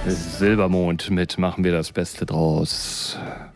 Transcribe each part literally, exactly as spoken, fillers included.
Silbermond mit Machen wir das Beste draus.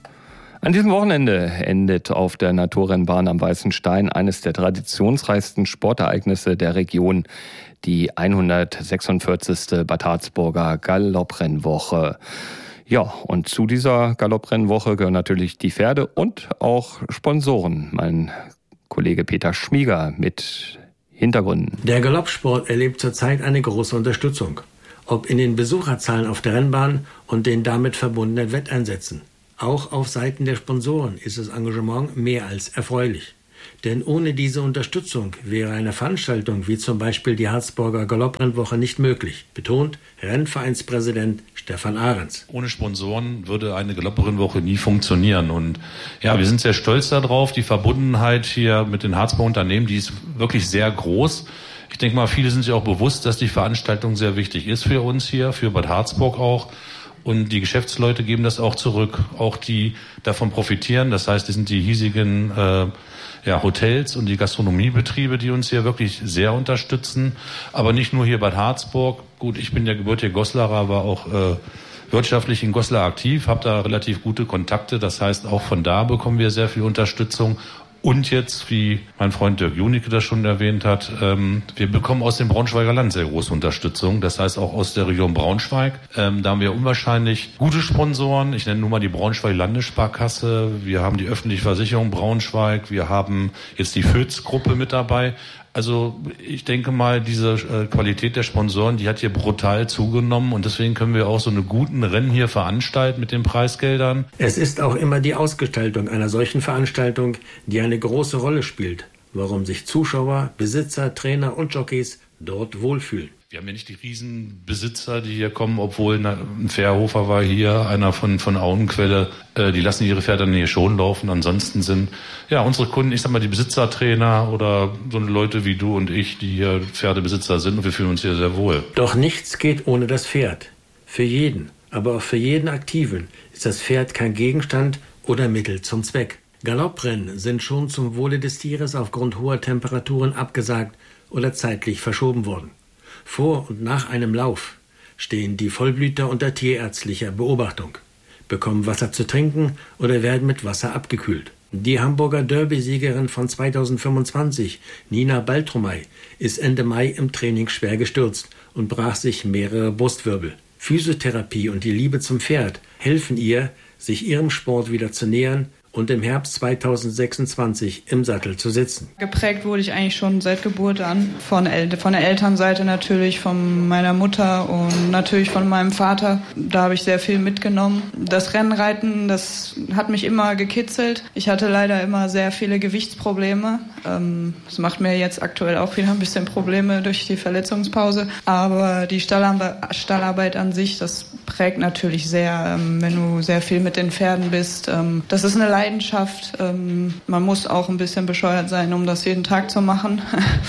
An diesem Wochenende endet auf der Naturrennbahn am Weißen Stein eines der traditionsreichsten Sportereignisse der Region, die hundertsechsundvierzigste Bad Harzburger Galopprennwoche. Ja, und zu dieser Galopprennwoche gehören natürlich die Pferde und auch Sponsoren. Mein Kollege Peter Schmieger mit Hintergründen. Der Galoppsport erlebt zurzeit eine große Unterstützung. Ob in den Besucherzahlen auf der Rennbahn und den damit verbundenen Wetteinsätzen. Auch auf Seiten der Sponsoren ist das Engagement mehr als erfreulich. Denn ohne diese Unterstützung wäre eine Veranstaltung wie zum Beispiel die Harzburger Galopprennwoche nicht möglich, betont Rennvereinspräsident Stefan Ahrens. Ohne Sponsoren würde eine Galopprennwoche nie funktionieren. Und ja, wir sind sehr stolz darauf. Die Verbundenheit hier mit den Harzburger Unternehmen, die ist wirklich sehr groß. Ich denke mal, viele sind sich auch bewusst, dass die Veranstaltung sehr wichtig ist für uns hier, für Bad Harzburg auch. Und die Geschäftsleute geben das auch zurück, auch die davon profitieren. Das heißt, das sind die hiesigen äh, ja, Hotels und die Gastronomiebetriebe, die uns hier wirklich sehr unterstützen. Aber nicht nur hier Bad Harzburg. Gut, ich bin der gebürtige Goslarer, aber auch äh, wirtschaftlich in Goslar aktiv, habe da relativ gute Kontakte. Das heißt, auch von da bekommen wir sehr viel Unterstützung. Und jetzt, wie mein Freund Dirk Junicke das schon erwähnt hat, ähm, wir bekommen aus dem Braunschweiger Land sehr große Unterstützung. Das heißt auch aus der Region Braunschweig. Ähm, da haben wir unwahrscheinlich gute Sponsoren. Ich nenne nur mal die Braunschweig Landessparkasse. Wir haben die öffentliche Versicherung Braunschweig. Wir haben jetzt die F Ö Z-Gruppe mit dabei. Also ich denke mal, diese äh, Qualität der Sponsoren, die hat hier brutal zugenommen und deswegen können wir auch so eine guten Rennen hier veranstalten mit den Preisgeldern. Es ist auch immer die Ausgestaltung einer solchen Veranstaltung, die eine große Rolle spielt, warum sich Zuschauer, Besitzer, Trainer und Jockeys dort wohlfühlen. Wir haben ja nicht die Riesenbesitzer, die hier kommen, obwohl ein Fährhofer war hier, einer von, von Auenquelle, äh, die lassen ihre Pferde dann hier schon laufen. Ansonsten sind, ja, unsere Kunden, ich sag mal, die Besitzertrainer oder so Leute wie du und ich, die hier Pferdebesitzer sind und wir fühlen uns hier sehr wohl. Doch nichts geht ohne das Pferd. Für jeden, aber auch für jeden Aktiven ist das Pferd kein Gegenstand oder Mittel zum Zweck. Galopprennen sind schon zum Wohle des Tieres aufgrund hoher Temperaturen abgesagt oder zeitlich verschoben worden. Vor und nach einem Lauf stehen die Vollblüter unter tierärztlicher Beobachtung, bekommen Wasser zu trinken oder werden mit Wasser abgekühlt. Die Hamburger Derby-Siegerin von zweitausendfünfundzwanzig, Nina Baltrumay, ist Ende Mai im Training schwer gestürzt und brach sich mehrere Brustwirbel. Physiotherapie und die Liebe zum Pferd helfen ihr, sich ihrem Sport wieder zu nähern und im Herbst zweitausendsechsundzwanzig im Sattel zu sitzen. Geprägt wurde ich eigentlich schon seit Geburt an. Von, El- von der Elternseite natürlich, von meiner Mutter und natürlich von meinem Vater. Da habe ich sehr viel mitgenommen. Das Rennreiten, das hat mich immer gekitzelt. Ich hatte leider immer sehr viele Gewichtsprobleme. Ähm, das macht mir jetzt aktuell auch wieder ein bisschen Probleme durch die Verletzungspause. Aber die Stallarbe- Stallarbeit an sich, das prägt natürlich sehr, ähm, wenn du sehr viel mit den Pferden bist. Ähm, das ist eine Leidenschaft. Leidenschaft. Ähm, man muss auch ein bisschen bescheuert sein, um das jeden Tag zu machen.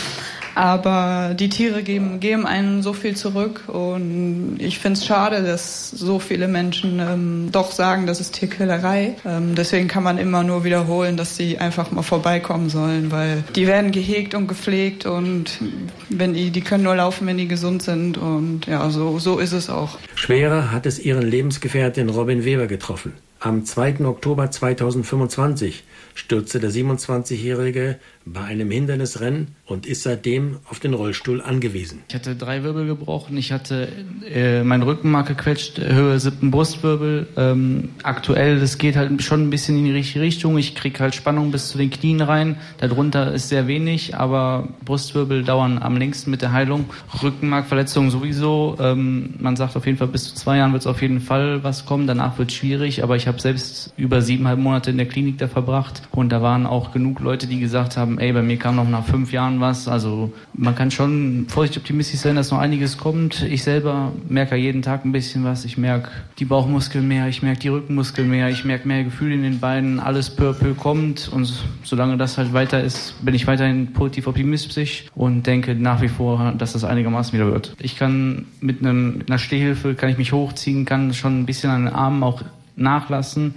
Aber die Tiere geben, geben einem so viel zurück und ich finde es schade, dass so viele Menschen ähm, doch sagen, das ist Tierquälerei. Ähm, deswegen kann man immer nur wiederholen, dass sie einfach mal vorbeikommen sollen, weil die werden gehegt und gepflegt und wenn die, die können nur laufen, wenn die gesund sind und ja, so, so ist es auch. Schwerer hat es ihren Lebensgefährtin Robin Weber getroffen. Am zweiten Oktober zweitausendfünfundzwanzig stürzte der siebenundzwanzigjährige bei einem Hindernisrennen und ist seitdem auf den Rollstuhl angewiesen. Ich hatte drei Wirbel gebrochen, ich hatte äh, mein Rückenmark gequetscht, Höhe siebten Brustwirbel. Ähm, aktuell, das geht halt schon ein bisschen in die richtige Richtung. Ich kriege halt Spannung bis zu den Knien rein. Darunter ist sehr wenig, aber Brustwirbel dauern am längsten mit der Heilung. Rückenmarkverletzung sowieso. Ähm, man sagt auf jeden Fall, bis zu zwei Jahren wird es auf jeden Fall was kommen. Danach wird es schwierig, aber ich habe selbst über siebeneinhalb Monate in der Klinik da verbracht und da waren auch genug Leute, die gesagt haben, ey, bei mir kam noch nach fünf Jahren was. Also man kann schon vorsichtig optimistisch sein, dass noch einiges kommt. Ich selber merke jeden Tag ein bisschen was. Ich merke die Bauchmuskeln mehr, ich merke die Rückenmuskeln mehr, ich merke mehr Gefühl in den Beinen. Alles peu à peu kommt und solange das halt weiter ist, bin ich weiterhin positiv optimistisch und denke nach wie vor, dass das einigermaßen wieder wird. Ich kann mit, einem, mit einer Stehhilfe, kann ich mich hochziehen, kann schon ein bisschen an den Armen auch nachlassen.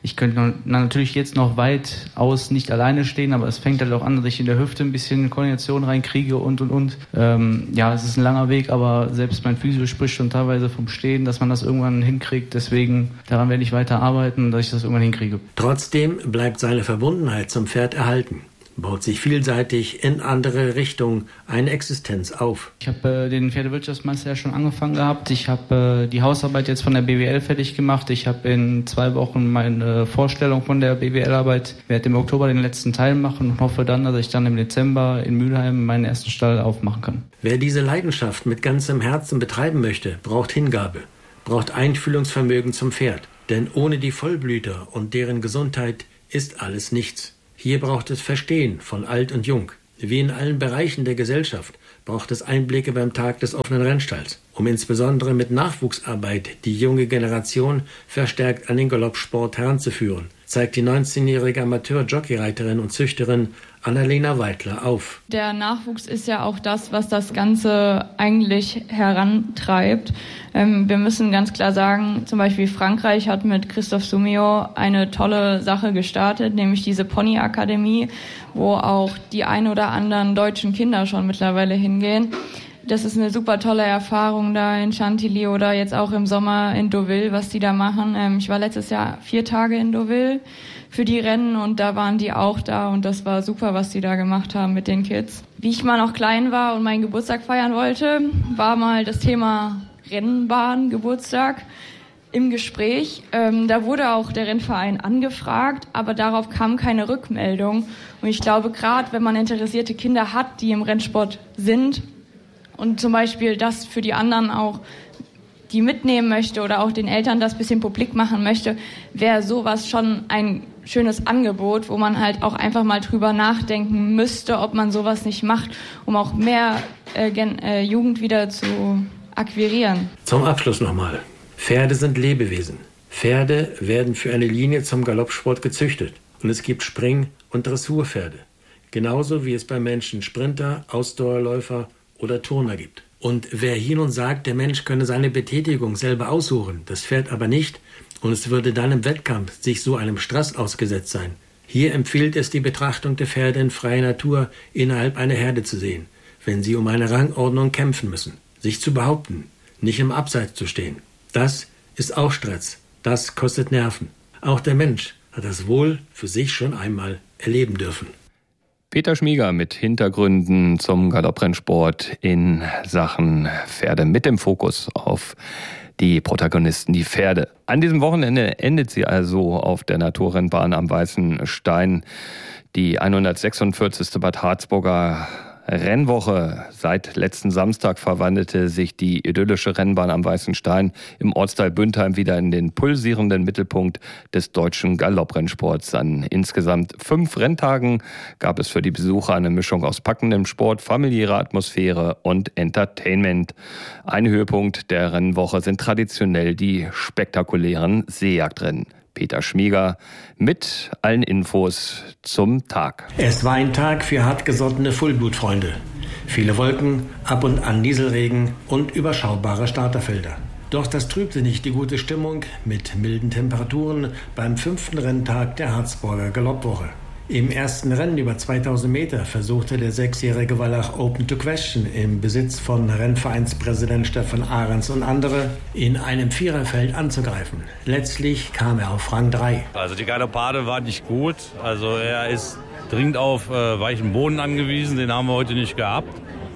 Ich könnte noch, natürlich jetzt noch weit aus nicht alleine stehen, aber es fängt halt auch an, dass ich in der Hüfte ein bisschen Koordination reinkriege und, und, und. Ähm, ja, es ist ein langer Weg, aber selbst mein Physio spricht schon teilweise vom Stehen, dass man das irgendwann hinkriegt. Deswegen, daran werde ich weiter arbeiten, dass ich das irgendwann hinkriege. Trotzdem bleibt seine Verbundenheit zum Pferd erhalten. Baut sich vielseitig in andere Richtungen eine Existenz auf. Ich habe äh, den Pferdewirtschaftsmeister ja schon angefangen gehabt. Ich habe äh, die Hausarbeit jetzt von der B W L fertig gemacht. Ich habe in zwei Wochen meine Vorstellung von der B W L-Arbeit. Ich werde im Oktober den letzten Teil machen und hoffe dann, dass ich dann im Dezember in Mülheim meinen ersten Stall aufmachen kann. Wer diese Leidenschaft mit ganzem Herzen betreiben möchte, braucht Hingabe, braucht Einfühlungsvermögen zum Pferd. Denn ohne die Vollblüter und deren Gesundheit ist alles nichts. Hier braucht es Verstehen von Alt und Jung. Wie in allen Bereichen der Gesellschaft braucht es Einblicke beim Tag des offenen Rennstalls, um insbesondere mit Nachwuchsarbeit die junge Generation verstärkt an den Galoppsport heranzuführen, zeigt die neunzehnjährige Amateur-Jockeyreiterin und Züchterin Annalena Weidler auf. Der Nachwuchs ist ja auch das, was das Ganze eigentlich herantreibt. Ähm, wir müssen ganz klar sagen, zum Beispiel Frankreich hat mit Christophe Soumillot eine tolle Sache gestartet, nämlich diese Pony-Akademie, wo auch die ein oder anderen deutschen Kinder schon mittlerweile hingehen. Das ist eine super tolle Erfahrung da in Chantilly oder jetzt auch im Sommer in Deauville, was die da machen. Ähm, ich war letztes Jahr vier Tage in Deauville für die Rennen und da waren die auch da und das war super, was die da gemacht haben mit den Kids. Wie ich mal noch klein war und meinen Geburtstag feiern wollte, war mal das Thema Rennbahn-Geburtstag im Gespräch. Ähm, da wurde auch der Rennverein angefragt, aber darauf kam keine Rückmeldung. Und ich glaube, gerade wenn man interessierte Kinder hat, die im Rennsport sind und zum Beispiel das für die anderen auch die mitnehmen möchte oder auch den Eltern das bisschen publik machen möchte, wäre sowas schon ein schönes Angebot, wo man halt auch einfach mal drüber nachdenken müsste, ob man sowas nicht macht, um auch mehr äh, Gen- äh, Jugend wieder zu akquirieren. Zum Abschluss nochmal. Pferde sind Lebewesen. Pferde werden für eine Linie zum Galoppsport gezüchtet. Und es gibt Spring- und Dressurpferde. Genauso wie es bei Menschen Sprinter, Ausdauerläufer oder Turner gibt. Und wer hier nun sagt, der Mensch könne seine Betätigung selber aussuchen, das Pferd aber nicht, und es würde dann im Wettkampf sich so einem Stress ausgesetzt sein. Hier empfiehlt es die Betrachtung der Pferde in freier Natur innerhalb einer Herde zu sehen, wenn sie um eine Rangordnung kämpfen müssen, sich zu behaupten, nicht im Abseits zu stehen. Das ist auch Stress, das kostet Nerven. Auch der Mensch hat das wohl für sich schon einmal erleben dürfen. Peter Schmieger mit Hintergründen zum Galopprennsport in Sachen Pferde mit dem Fokus auf die Protagonisten, die Pferde. An diesem Wochenende endet sie also auf der Naturrennbahn am Weißen Stein, die hundertsechsundvierzigste Bad Harzburger Rennwoche. Seit letzten Samstag verwandelte sich die idyllische Rennbahn am Weißen Stein im Ortsteil Büntheim wieder in den pulsierenden Mittelpunkt des deutschen Galopprennsports. An insgesamt fünf Renntagen gab es für die Besucher eine Mischung aus packendem Sport, familiärer Atmosphäre und Entertainment. Ein Höhepunkt der Rennwoche sind traditionell die spektakulären Seejagdrennen. Peter Schmieger mit allen Infos zum Tag. Es war ein Tag für hartgesottene Fullblutfreunde. Viele Wolken, ab und an Nieselregen und überschaubare Starterfelder. Doch das trübte nicht die gute Stimmung mit milden Temperaturen beim fünften Renntag der Harzburger Galoppwoche. Im ersten Rennen über zweitausend Meter versuchte der sechsjährige Wallach Open to Question im Besitz von Rennvereinspräsident Stefan Ahrens und andere in einem Viererfeld anzugreifen. Letztlich kam er auf Rang drei. Also die Galoppade war nicht gut. Also er ist dringend auf äh, weichen Boden angewiesen. Den haben wir heute nicht gehabt.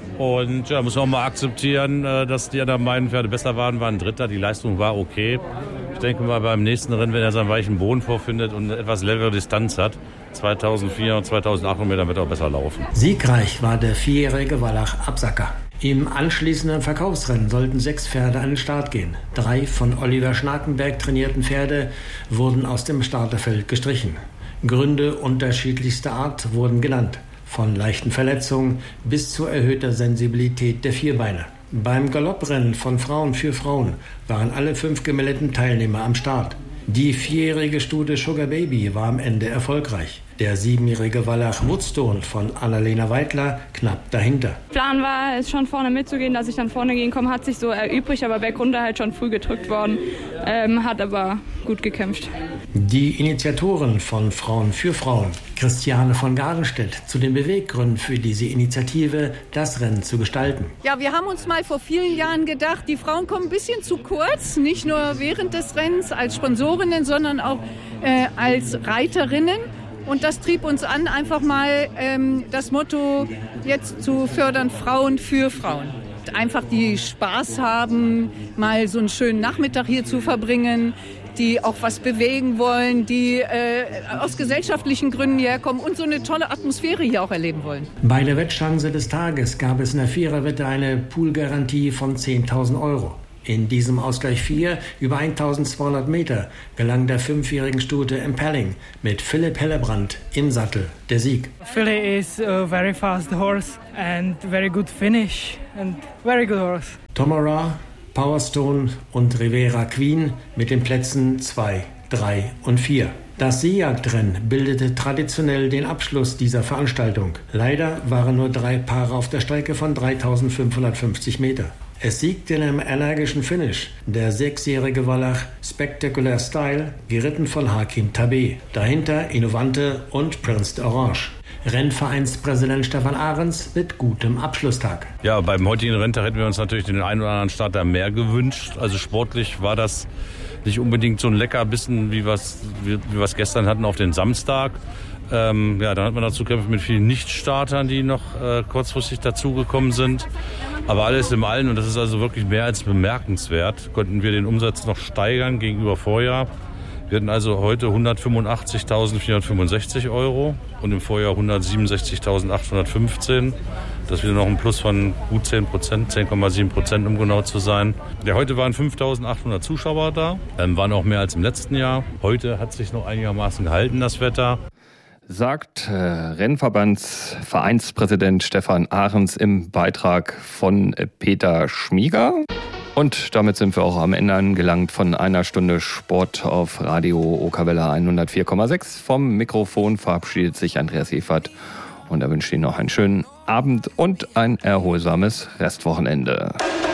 Und ja, muss man auch mal akzeptieren, äh, dass die anderen beiden Pferde besser waren, waren Dritter. Die Leistung war okay. Ich denke mal beim nächsten Rennen, wenn er seinen weichen Boden vorfindet und eine etwas längere Distanz hat, zweitausendvierhundert und zweitausendachthundert Meter, wird er auch besser laufen. Siegreich war der vierjährige Wallach Absacker. Im anschließenden Verkaufsrennen sollten sechs Pferde an den Start gehen. Drei von Oliver Schnakenberg trainierten Pferde wurden aus dem Starterfeld gestrichen. Gründe unterschiedlichster Art wurden genannt, von leichten Verletzungen bis zu erhöhter Sensibilität der Vierbeiner. Beim Galopprennen von Frauen für Frauen waren alle fünf gemeldeten Teilnehmer am Start. Die vierjährige Stute Sugar Baby war am Ende erfolgreich. Der siebenjährige Wallach Woodstone von Annalena Weidler knapp dahinter. Plan war es schon vorne mitzugehen, dass ich dann vorne gehen komme, hat sich so erübrigt, aber bergunter halt schon früh gedrückt worden, ähm, hat aber gut gekämpft. Die Initiatoren von Frauen für Frauen, Christiane von Gadenstedt, zu den Beweggründen für diese Initiative, das Rennen zu gestalten. Ja, wir haben uns mal vor vielen Jahren gedacht, die Frauen kommen ein bisschen zu kurz, nicht nur während des Rennens als Sponsorinnen, sondern auch äh, als Reiterinnen. Und das trieb uns an, einfach mal ähm, das Motto jetzt zu fördern, Frauen für Frauen. Einfach die Spaß haben, mal so einen schönen Nachmittag hier zu verbringen, die auch was bewegen wollen, die äh, aus gesellschaftlichen Gründen hierher kommen und so eine tolle Atmosphäre hier auch erleben wollen. Bei der Wettchance des Tages gab es in der Viererwette eine Poolgarantie von zehntausend Euro. In diesem Ausgleich vier über eintausendzweihundert Meter gelang der fünfjährigen Stute Impelling mit Philipp Hellebrand im Sattel der Sieg. Philip is a very fast horse and very good finish and very good horse. Tomara, Powerstone und Rivera Queen mit den Plätzen zwei, drei und vier. Das Seejagdrennen bildete traditionell den Abschluss dieser Veranstaltung. Leider waren nur drei Paare auf der Strecke von dreitausendfünfhundertfünfzig Meter. Es siegte in einem energischen Finish der sechsjährige Wallach Spectacular Style, geritten von Hakim Tabé. Dahinter Innovante und Prince d'Orange. Rennvereinspräsident Stefan Ahrens mit gutem Abschlusstag. Ja, beim heutigen Renntag hätten wir uns natürlich den einen oder anderen Starter mehr gewünscht. Also sportlich war das nicht unbedingt so ein Leckerbissen, wie wir es wie, wie wir's gestern hatten auf den Samstag. Ähm, ja, dann hat man dazu kämpfen mit vielen Nichtstartern, die noch äh, kurzfristig dazugekommen sind. Aber alles im Allen, und das ist also wirklich mehr als bemerkenswert, konnten wir den Umsatz noch steigern gegenüber Vorjahr. Wir hatten also heute hundertfünfundachtzigtausendvierhundertfünfundsechzig Euro und im Vorjahr hundertsiebenundsechzigtausendachthundertfünfzehn. Das ist wieder noch ein Plus von gut zehn Prozent, zehn Komma sieben Prozent, um genau zu sein. Ja, heute waren fünftausendachthundert Zuschauer da, ähm, waren auch mehr als im letzten Jahr. Heute hat sich noch einigermaßen gehalten, das Wetter. Sagt äh, Rennverbandsvereinspräsident Stefan Ahrens im Beitrag von äh, Peter Schmieger. Und damit sind wir auch am Ende angelangt von einer Stunde Sport auf Radio Okawelle hundertvier Komma sechs. Vom Mikrofon verabschiedet sich Andreas Evert und er wünscht Ihnen noch einen schönen Abend und ein erholsames Restwochenende.